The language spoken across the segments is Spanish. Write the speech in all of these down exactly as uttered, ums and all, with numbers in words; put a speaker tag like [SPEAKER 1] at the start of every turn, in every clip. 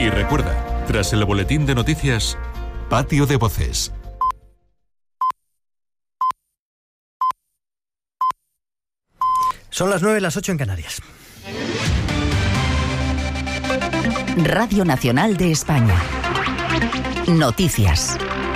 [SPEAKER 1] Y recuerda, tras el boletín de noticias, Patio de Voces.
[SPEAKER 2] Son las nueve, las ocho en Canarias.
[SPEAKER 3] Radio Nacional de España. Noticias.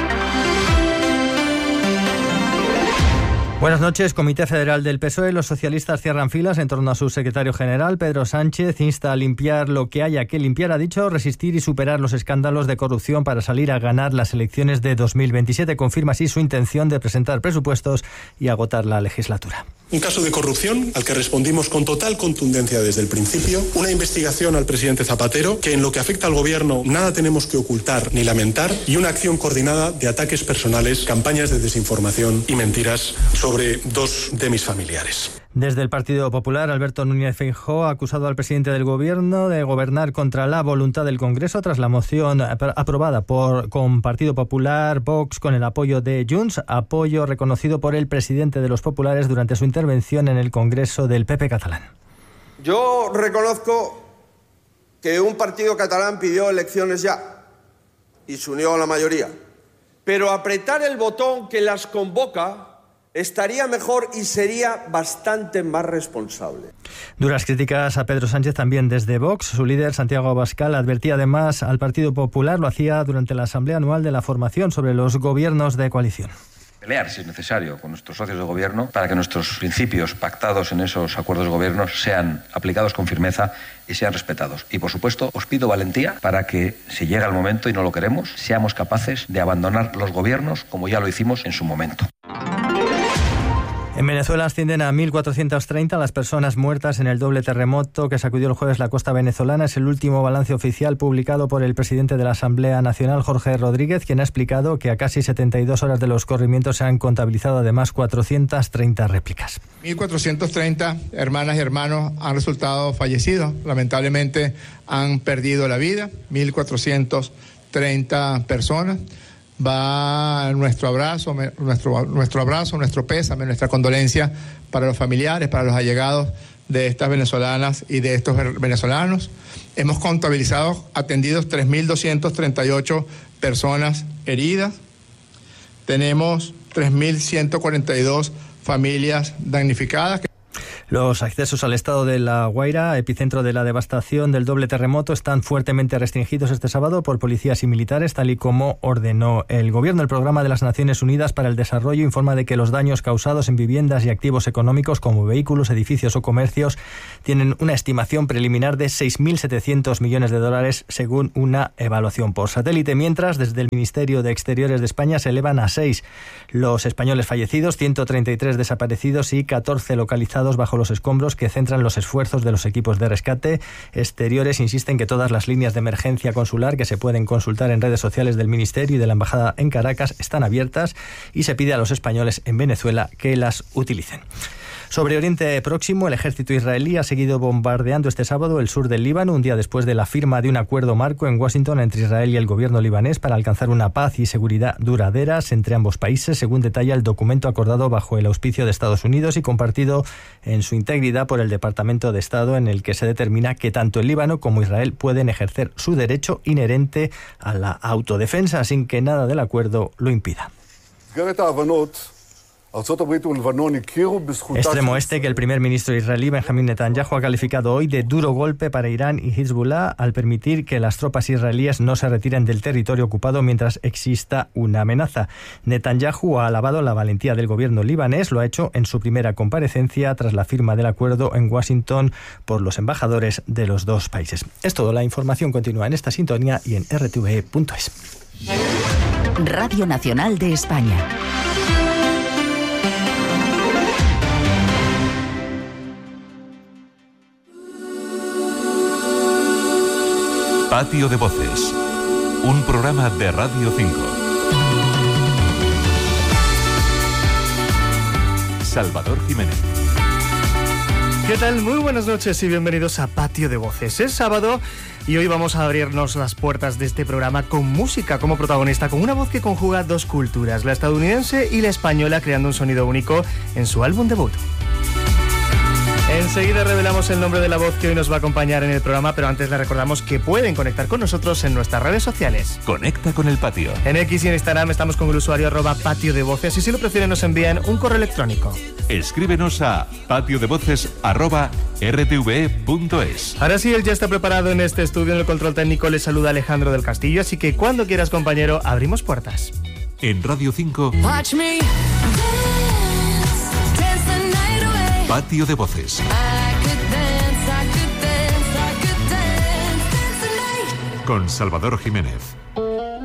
[SPEAKER 2] Buenas noches. Comité Federal del P S O E. Los socialistas cierran filas en torno a su secretario general. Pedro Sánchez insta a limpiar lo que haya que limpiar. Ha dicho resistir y superar los escándalos de corrupción para salir a ganar las elecciones de dos mil veintisiete. Confirma así su intención de presentar presupuestos y agotar la legislatura.
[SPEAKER 4] Un caso de corrupción al que respondimos con total contundencia desde el principio. Una investigación al presidente Zapatero que en lo que afecta al gobierno nada tenemos que ocultar ni lamentar. Y una acción coordinada de ataques personales, campañas de desinformación y mentiras sobre dos de mis familiares.
[SPEAKER 2] Desde el Partido Popular, Alberto Núñez Feijóo ha acusado al presidente del Gobierno de gobernar contra la voluntad del Congreso tras la moción aprobada por con Partido Popular, Vox, con el apoyo de Junts, apoyo reconocido por el presidente de los populares durante su intervención en el Congreso del P P catalán.
[SPEAKER 5] Yo reconozco que un partido catalán pidió elecciones ya y se unió a la mayoría, pero apretar el botón que las convoca estaría mejor y sería bastante más responsable.
[SPEAKER 2] Duras críticas a Pedro Sánchez también desde Vox. Su líder, Santiago Abascal, advertía además al Partido Popular, lo hacía durante la Asamblea Anual de la Formación sobre los gobiernos de coalición.
[SPEAKER 6] Pelear, si es necesario, con nuestros socios de gobierno para que nuestros principios pactados en esos acuerdos de gobierno sean aplicados con firmeza y sean respetados. Y, por supuesto, os pido valentía para que, si llega el momento y no lo queremos, seamos capaces de abandonar los gobiernos como ya lo hicimos en su momento.
[SPEAKER 2] En Venezuela ascienden a mil cuatrocientas treinta las personas muertas en el doble terremoto que sacudió el jueves la costa venezolana. Es el último balance oficial publicado por el presidente de la Asamblea Nacional, Jorge Rodríguez, quien ha explicado que a casi setenta y dos horas de los corrimientos se han contabilizado además cuatrocientas treinta réplicas.
[SPEAKER 7] mil cuatrocientas treinta hermanas y hermanos han resultado fallecidos. Lamentablemente han perdido la vida. mil cuatrocientas treinta personas. Va nuestro abrazo, nuestro, nuestro abrazo, nuestro pésame, nuestra condolencia para los familiares, para los allegados de estas venezolanas y de estos venezolanos. Hemos contabilizado, atendidos tres mil doscientas treinta y ocho personas heridas. Tenemos tres mil ciento cuarenta y dos familias damnificadas.
[SPEAKER 2] Los accesos al estado de La Guaira, epicentro de la devastación del doble terremoto, están fuertemente restringidos este sábado por policías y militares, tal y como ordenó el gobierno. El Programa de las Naciones Unidas para el Desarrollo informa de que los daños causados en viviendas y activos económicos como vehículos, edificios o comercios tienen una estimación preliminar de seis mil setecientos millones de dólares según una evaluación por satélite, mientras desde el Ministerio de Exteriores de España se elevan a seis los españoles fallecidos, ciento treinta y tres desaparecidos y catorce localizados bajo los escombros que centran los esfuerzos de los equipos de rescate. Exteriores insisten que todas las líneas de emergencia consular que se pueden consultar en redes sociales del Ministerio y de la Embajada en Caracas están abiertas y se pide a los españoles en Venezuela que las utilicen. Sobre Oriente Próximo, el ejército israelí ha seguido bombardeando este sábado el sur del Líbano, un día después de la firma de un acuerdo marco en Washington entre Israel y el gobierno libanés para alcanzar una paz y seguridad duraderas entre ambos países, según detalla el documento acordado bajo el auspicio de Estados Unidos y compartido en su integridad por el Departamento de Estado, en el que se determina que tanto el Líbano como Israel pueden ejercer su derecho inherente a la autodefensa sin que nada del acuerdo lo impida. Extremo este que el primer ministro israelí Benjamín Netanyahu ha calificado hoy de duro golpe para Irán y Hezbollah al permitir que las tropas israelíes no se retiren del territorio ocupado mientras exista una amenaza. Netanyahu ha alabado la valentía del gobierno libanés, lo ha hecho en su primera comparecencia tras la firma del acuerdo en Washington por los embajadores de los dos países. Es todo, la información continúa en esta sintonía y en r t v punto es.
[SPEAKER 3] Radio Nacional de España.
[SPEAKER 1] Patio de Voces, un programa de Radio cinco. Salvador Jiménez.
[SPEAKER 8] ¿Qué tal? Muy buenas noches y bienvenidos a Patio de Voces. Es sábado y hoy vamos a abrirnos las puertas de este programa con música como protagonista, con una voz que conjuga dos culturas, la estadounidense y la española, creando un sonido único en su álbum debut. Enseguida revelamos el nombre de la voz que hoy nos va a acompañar en el programa, pero antes les recordamos que pueden conectar con nosotros en nuestras redes sociales.
[SPEAKER 1] Conecta con el patio.
[SPEAKER 8] En X y en Instagram estamos con el usuario arroba patio de voces y si lo prefieren nos envían un correo electrónico.
[SPEAKER 1] Escríbenos a patiodevoces arroba rtve punto es.
[SPEAKER 8] Ahora sí, él ya está preparado en este estudio. En el control técnico le saluda Alejandro del Castillo, así que cuando quieras, compañero, abrimos puertas.
[SPEAKER 1] En Radio cinco, Patio de Voces. Con Salvador Jiménez.